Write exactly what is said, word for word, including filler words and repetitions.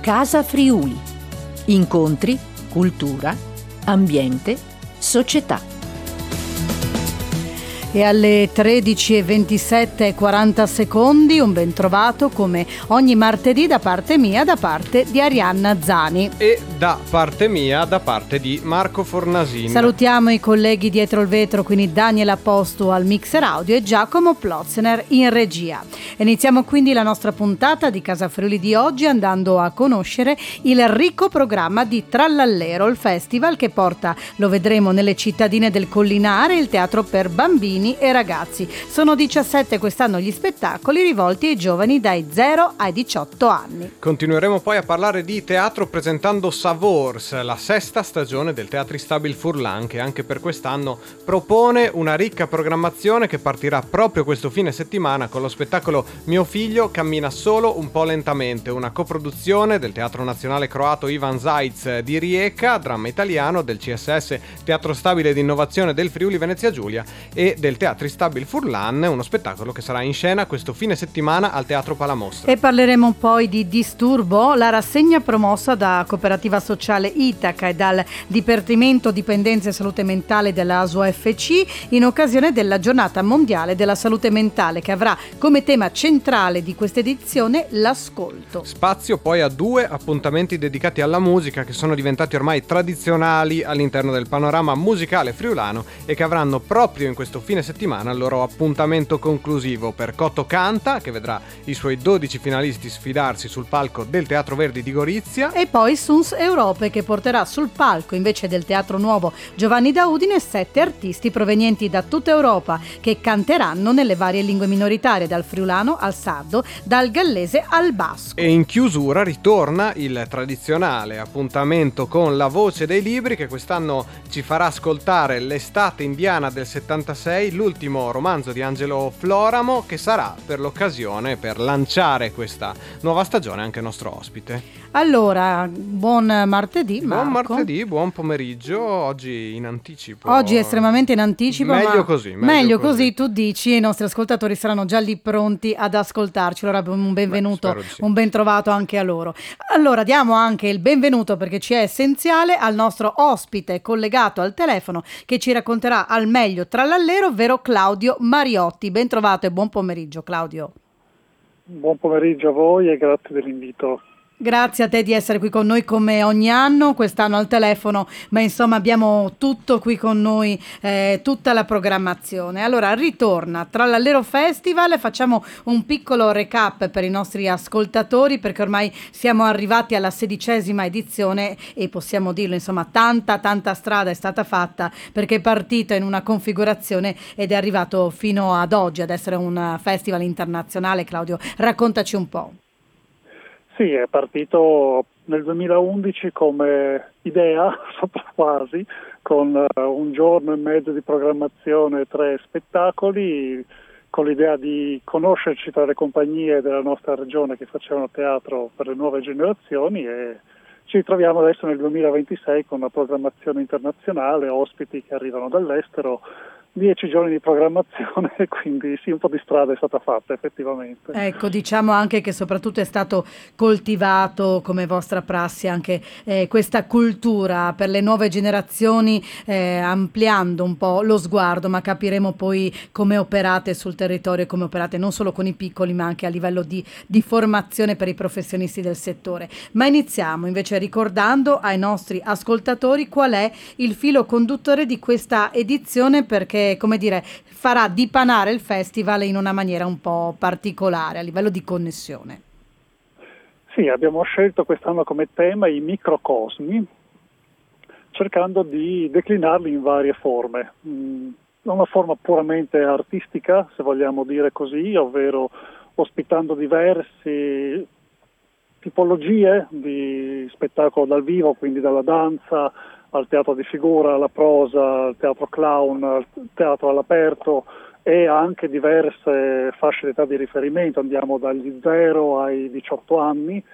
Casa Friuli. Incontri, cultura, ambiente, società. E alle tredici e ventisette e quaranta secondi un ben trovato come ogni martedì da parte mia, da parte di Arianna Zani. E da parte mia, da parte di Marco Fornasin. Salutiamo i colleghi dietro il vetro, quindi Daniel Apposto al mixer audio e Giacomo Plotzener in regia. Iniziamo quindi la nostra puntata di Casa Friuli di oggi andando a conoscere il ricco programma di Trallallero, il festival che porta, lo vedremo nelle cittadine del Collinare, il teatro per bambini e ragazzi. Sono diciassette quest'anno gli spettacoli rivolti ai giovani dai zero ai diciotto anni. Continueremo poi a parlare di teatro presentando Savors, la sesta stagione del Teatri Stabil Furlan, che anche per quest'anno propone una ricca programmazione che partirà proprio questo fine settimana con lo spettacolo Mio figlio cammina solo un po' lentamente, una coproduzione del Teatro Nazionale Croato Ivan Zajc di Rijeka, dramma italiano del C S S Teatro Stabile di Innovazione del Friuli Venezia Giulia e del Teatri Stabil Furlan, uno spettacolo che sarà in scena questo fine settimana al Teatro Palamostra. E parleremo poi di Disturbo, la rassegna promossa da Cooperativa Sociale Itaca e dal Dipartimento Dipendenza e Salute Mentale della A S O F C in occasione della Giornata Mondiale della Salute Mentale, che avrà come tema centrale di questa edizione l'ascolto. Spazio poi a due appuntamenti dedicati alla musica che sono diventati ormai tradizionali all'interno del panorama musicale friulano e che avranno proprio in questo fine settimana il loro appuntamento conclusivo. Per Cotto Canta, che vedrà i suoi dodici finalisti sfidarsi sul palco del Teatro Verdi di Gorizia, e poi Suns Europe, che porterà sul palco invece del Teatro Nuovo Giovanni da Udine sette artisti provenienti da tutta Europa che canteranno nelle varie lingue minoritarie, dal friulano al sardo, dal gallese al basco. E in chiusura ritorna il tradizionale appuntamento con La Voce dei Libri, che quest'anno ci farà ascoltare L'estate indiana del settantasei, l'ultimo romanzo di Angelo Floramo, che sarà per l'occasione, per lanciare questa nuova stagione, anche nostro ospite. Allora, buon martedì, Marco. Buon martedì, buon pomeriggio, oggi in anticipo. Oggi estremamente in anticipo, meglio ma così. Meglio, meglio così. così, tu dici, e i nostri ascoltatori saranno già lì pronti ad ascoltarci. Allora un benvenuto, Beh, sì. un ben trovato anche a loro. Allora diamo anche il benvenuto, perché ci è essenziale, al nostro ospite collegato al telefono che ci racconterà al meglio Trallallero, ovvero Claudio Mariotti. Ben trovato e buon pomeriggio, Claudio. Buon pomeriggio a voi e grazie dell'invito. Grazie a te di essere qui con noi come ogni anno, quest'anno al telefono, ma insomma abbiamo tutto qui con noi, eh, tutta la programmazione. Allora ritorna Trallallero Festival, facciamo un piccolo recap per i nostri ascoltatori, perché ormai siamo arrivati alla sedicesima edizione e possiamo dirlo, insomma tanta tanta strada è stata fatta, perché è partito in una configurazione ed è arrivato fino ad oggi ad essere un festival internazionale. Claudio, raccontaci un po'. Sì, è partito nel duemilaundici come idea, quasi, con uh, un giorno e mezzo di programmazione e tre spettacoli, con l'idea di conoscerci tra le compagnie della nostra regione che facevano teatro per le nuove generazioni, e ci ritroviamo adesso nel duemilaventisei con una programmazione internazionale, ospiti che arrivano dall'estero, dieci giorni di programmazione, quindi sì, un po' di strada è stata fatta effettivamente. Ecco, diciamo anche che soprattutto è stato coltivato come vostra prassi anche eh, questa cultura per le nuove generazioni, eh, ampliando un po' lo sguardo, ma capiremo poi come operate sul territorio e come operate non solo con i piccoli ma anche a livello di, di formazione per i professionisti del settore. Ma iniziamo invece ricordando ai nostri ascoltatori qual è il filo conduttore di questa edizione, perché come dire, farà dipanare il festival in una maniera un po' particolare a livello di connessione. Sì, abbiamo scelto quest'anno come tema i microcosmi, cercando di declinarli in varie forme. Mm, una forma puramente artistica, se vogliamo dire così, ovvero ospitando diverse tipologie di spettacolo dal vivo, quindi dalla danza al teatro di figura, alla prosa, al teatro clown, al teatro all'aperto, e anche diverse fasce d'età di riferimento. Andiamo dagli zero ai diciotto anni,